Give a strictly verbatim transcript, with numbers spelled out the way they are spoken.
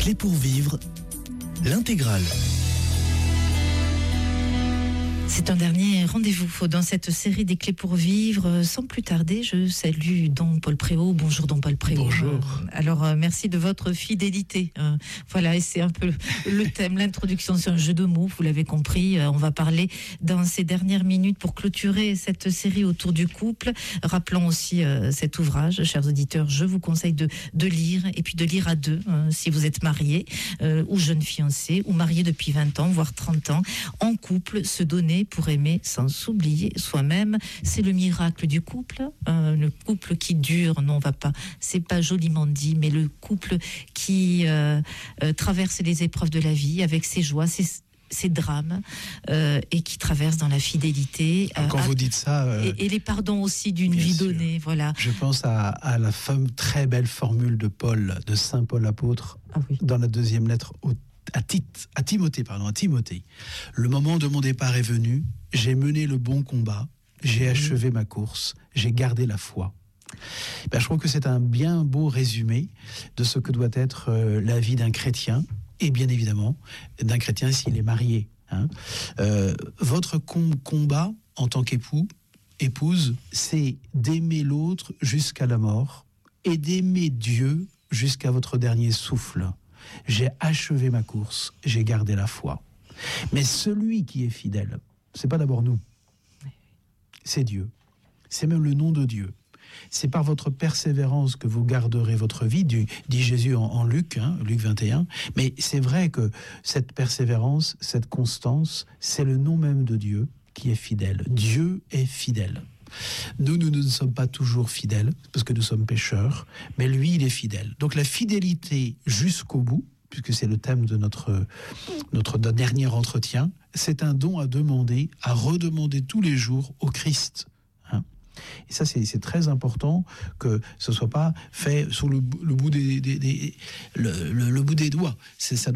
Clés pour vivre, l'intégrale. C'est un dernier rendez-vous dans cette série des Clés pour vivre. Sans plus tarder, je salue Don Paul Préau. Bonjour Don Paul Préau. Bonjour. Alors, merci de votre fidélité. Voilà, et c'est un peu le thème, l'introduction, c'est un jeu de mots, vous l'avez compris. On va parler dans ces dernières minutes pour clôturer cette série autour du couple. Rappelons aussi cet ouvrage, chers auditeurs, je vous conseille de, de lire, et puis de lire à deux, si vous êtes marié, ou jeune fiancé, ou marié depuis vingt ans, voire trente ans, en couple, se donner pour aimer sans s'oublier soi-même. C'est le miracle du couple, euh, le couple qui dure, non, on va pas, c'est pas joliment dit, mais le couple qui euh, euh, traverse les épreuves de la vie avec ses joies, ses, ses drames, euh, et qui traverse dans la fidélité. Euh, Quand à, vous dites ça... Euh, et, et les pardons aussi d'une vie sûr. donnée, voilà. Je pense à, à la femme, très belle formule de Paul, de Saint Paul apôtre, ah oui. dans la deuxième lettre au À, Tite, à Timothée, pardon, à Timothée. Le moment de mon départ est venu, j'ai mené le bon combat, j'ai achevé ma course, j'ai gardé la foi. Ben, je trouve que c'est un bien beau résumé de ce que doit être euh, la vie d'un chrétien, et bien évidemment, d'un chrétien s'il est marié. Hein. Euh, votre com- combat en tant qu'époux, épouse, c'est d'aimer l'autre jusqu'à la mort, et d'aimer Dieu jusqu'à votre dernier souffle. J'ai achevé ma course, j'ai gardé la foi. Mais celui qui est fidèle, c'est pas d'abord nous, c'est Dieu. C'est même le nom de Dieu. C'est par votre persévérance que vous garderez votre vie, dit Jésus en, en Luc, hein, Luc vingt et un. Mais c'est vrai que cette persévérance, cette constance, c'est le nom même de Dieu qui est fidèle. Dieu est fidèle. Nous, nous ne sommes pas toujours fidèles, parce que nous sommes pécheurs, mais lui, il est fidèle. Donc la fidélité jusqu'au bout, puisque c'est le thème de notre, notre dernier entretien, c'est un don à demander, à redemander tous les jours au Christ. Hein. Et ça, c'est, c'est très important que ce ne soit pas fait sur le, le, bout, des, des, des, le, le, le bout des doigts. C'est, ça